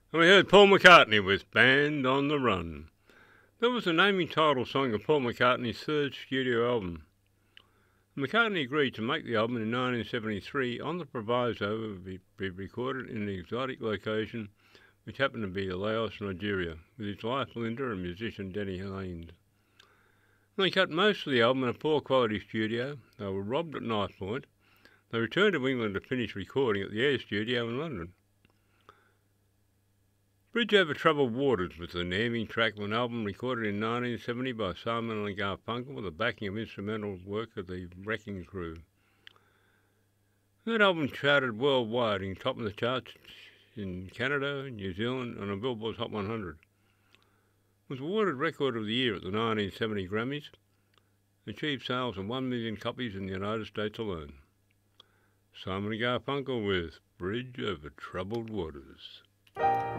And we heard Paul McCartney with Band on the Run. That was the naming title song of Paul McCartney's third studio album. McCartney agreed to make the album in 1973 on the proviso it would be recorded in an exotic location, which happened to be Laos, Nigeria, with his wife Linda and musician Denny Haynes. They cut most of the album in a poor quality studio. They were robbed at knife point. They returned to England to finish recording at the Air Studio in London. Bridge Over Troubled Waters was the naming track of an album recorded in 1970 by Simon and Garfunkel with the backing of instrumental work of the Wrecking Crew. That album charted worldwide and topped the charts in Canada, New Zealand and on Billboard's Hot 100. It was awarded Record of the Year at the 1970 Grammys, achieved sales of 1 million copies in the United States alone. Simon and Garfunkel with Bridge Over Troubled Waters.